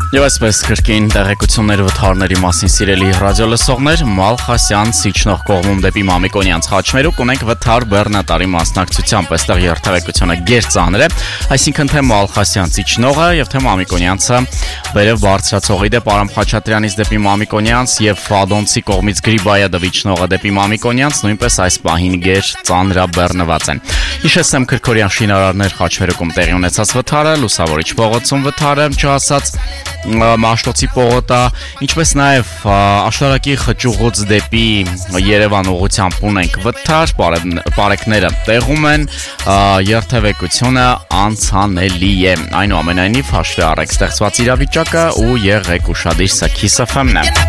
Եվ այսպես կրկին տեղեկություններ վթարների մասին սիրելի ռադիո լսողներ, Մալխասյան Սիչնող կողմում դեպի Մամիկոնյանց խաչմերուկ ունենք վթար բեռնատարի մասնակցությամբ, այստեղ երթևեկությունը գերծանր է, այսինքն թե Մալխասյան Սիչնողը եւ թե Մամիկոնյանցը վերև բարձրացողի դեպ Արամ Խաչատրյանից դեպի Մամիկոնյանց եւ Ֆադոնցի կողմից Գրիբայադովի Չնողը դեպի Մամիկոնյանց նույնպես այս պահին գեր ծանրաբեռնված են։ Հիշեցեմ Քրքորյան շինարարներ խաչմերուկում տեղի ունեցած վթարը, Լուսավորիչ փողոցում վթարը, չհասած Մաշտոցի պողոտա, ինչպես նաև Աշտարակի խճուղուց դեպի Երևան ուղղությամբ ունենք վթար, պարեկները տեղում են, երթևեկությունը անցանելի է, այնուամենայնիվ հաշվի առեք ստեղծված իրավիճակը ու եղեք ուշադիր, սա Kiss FM-ն է։